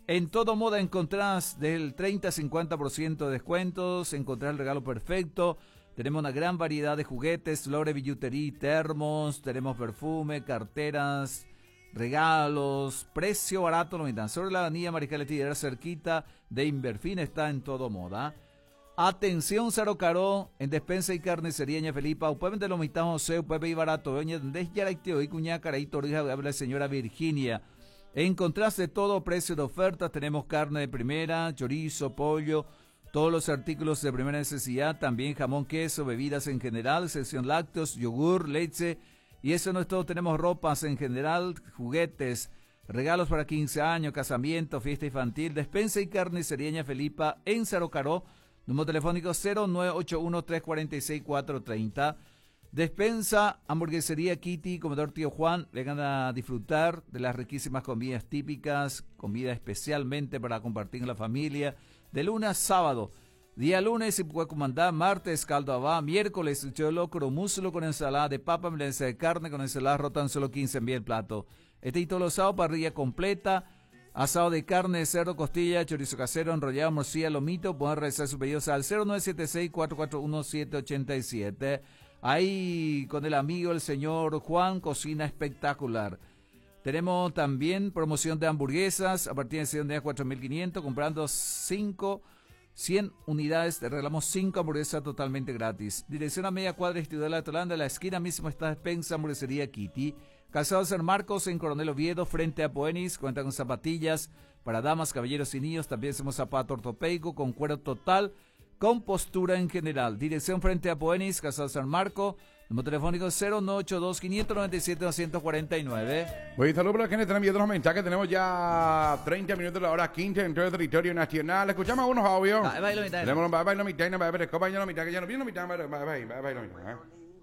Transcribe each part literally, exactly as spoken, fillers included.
En Todo Moda encontrás del treinta a cincuenta por ciento de descuentos, encontrás el regalo perfecto. Tenemos una gran variedad de juguetes, flores, billutería, termos, tenemos perfume, carteras, regalos, precio barato, no mientan. Sobre la avenida Mariscal Estidera, cerquita de Inverfin, está En Todo Moda. Atención, Saro Caro, en Despensa y Carnicería, Ña Felipa, Upueben de los Mitán José, Upueben y Barato, Doña Dendés, Yaraiteo y Cuñá, Caraíto, Orija, habla la señora Virginia. Encontraste todo precio de ofertas, tenemos carne de primera, chorizo, pollo, todos los artículos de primera necesidad, también jamón, queso, bebidas en general, sección lácteos, yogur, leche, y eso no es todo, tenemos ropas en general, juguetes, regalos para quince años, casamiento, fiesta infantil, Despensa y Carnicería Ña Felipa en Sarocaró, número telefónico cero nueve ocho uno, tres cuatro seis, cuatro tres cero. Despensa, hamburguesería Kitty, Comedor Tío Juan, vengan a disfrutar de las riquísimas comidas típicas, comida especialmente para compartir en la familia, de lunes a sábado. Día lunes, si puede comandar, martes, caldo abá, miércoles, chulo locro, muslo con ensalada de papa, melenza de carne con ensalada rota, solo quince en bien el plato. Este y todos los sábados, parrilla completa, asado de carne, cerdo, costilla, chorizo casero, enrollado, morcilla, lomito, pueden realizar sus pedidos al cero nueve siete seis, cuatro cuatro uno, siete ocho siete. Ahí con el amigo, el señor Juan, cocina espectacular. Tenemos también promoción de hamburguesas a partir de cien días, cuatro mil quinientos. Comprando cinco, cien unidades, te regalamos cinco hamburguesas totalmente gratis. Dirección a media cuadra, Instituto de la Tolanda, la esquina mismo está Despensa, Hamburguesería Kitty. Calzado San Marcos en Coronel Oviedo, frente a Poenis. Cuenta con zapatillas para damas, caballeros y niños. También hacemos zapato ortopédico con cuero total, con postura en general. Dirección frente a Poenis, Casal San Marco, número telefónico cero nueve ocho dos, cinco nueve siete, dos cuatro nueve. Oye, saludos para quienes están enviando los mensajes. Tenemos ya treinta minutos de la hora quince en todo el territorio nacional. Escuchamos unos audios. Ah, bailo mitad. Tenemos los bailo mitad, bailo compañero mitad, que ya no viene mitad, bailo bailo mitad.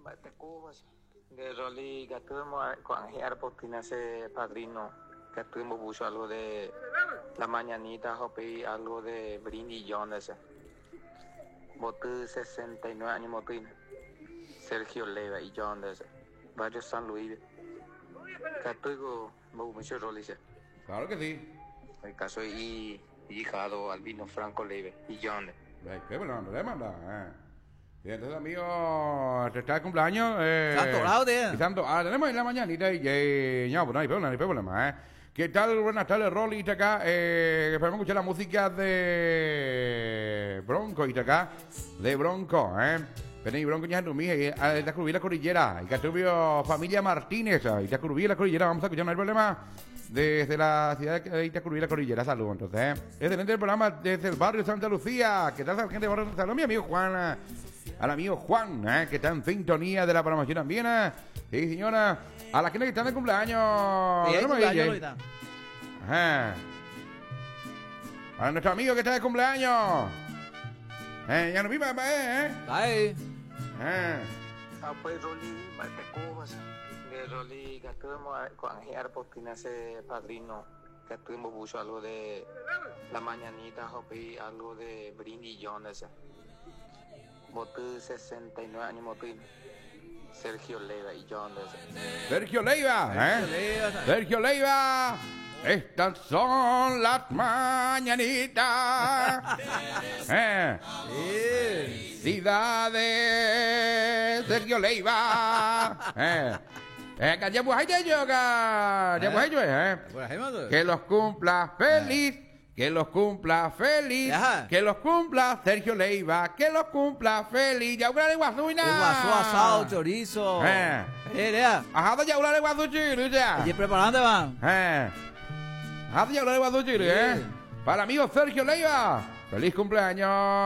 De Rolly, que estuvimos con Argentina, ese padrino, que estuvimos buscando algo de la mañanita, Jopi, algo de Brindis John, ese. Botu sesenta y nueve años, Motín. Sergio Leiva y John, ese. Barrio San Luis. Que estuvimos mucho Rolly, ese. Claro que sí. El caso y hijado Albino Franco Leiva y John. Qué bueno, no le manda, eh. Y entonces, amigo, te está de cumpleaños. Eh, Santo Grado, tío. Santo, ah, tenemos en la mañanita y eh, no, pues no hay problema, no hay problema, eh. ¿Qué tal? Buenas tardes, Rolly, está acá. Eh, esperamos escuchar la música de Bronco, y está acá, de Bronco, eh. Pero y Bronco ya no mija, y está curví la cordillera, y que estuvo familia Martínez, y está curví la cordillera, vamos a escuchar, no hay problema. Desde la ciudad de Itacurubí, la cordillera, saludos, entonces, eh. Excelente el programa desde el barrio Santa Lucía. ¿Qué tal, gente del barrio Santa Lucía? Mi amigo Juan, al amigo Juan, eh, que está en sintonía de la programación también, eh. Sí, señora, a la gente que está de cumpleaños. Sí, hay cumpleaños, ahí, ajá. A nuestro amigo que está de cumpleaños. Eh, ya no vi, papá, eh. Bye. Eh. Ah, pues Rolly, Martecubas. De Rolly, que estuvimos con Argentina, ese padrino, que estuvimos buscando algo de la mañanita, Jopi, algo de Brindis John, ese. Botu sesenta y nueve años, Motín. Sergio Leiva y John, ese. Sergio Leiva, eh. Sergio Leiva. Estas son las mañanitas. eh. Felicidades, Sergio Leiva. Eh. Eh, que ya pues hay de yoga. Ya pues hay eh. Que los cumpla feliz. Que los cumpla feliz. Ajá. Que los cumpla Sergio Leiva. Que los cumpla feliz. Ya una de guazuina. Guazú asado, chorizo. Eh. Eh, lea. Ajá, ya una de guazuchiri, ya. ¿Y preparando van? Eh. Ajá, ya una de guazuchiri, eh. Para amigo Sergio Leiva. Feliz cumpleaños.